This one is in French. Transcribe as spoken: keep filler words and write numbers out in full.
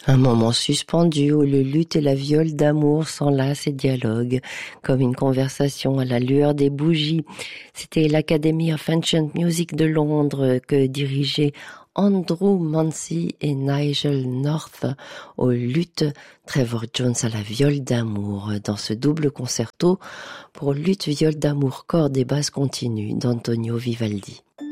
Un moment suspendu où le luth et la viole d'amour s'enlacent et dialoguent, comme une conversation à la lueur des bougies. C'était l'Academy of Ancient Music de Londres que dirigeaient Andrew Mancy et Nigel North au luth, Trevor Jones à la viole d'amour, dans ce double concerto pour luth, viole d'amour, cordes et basses continues d'Antonio Vivaldi.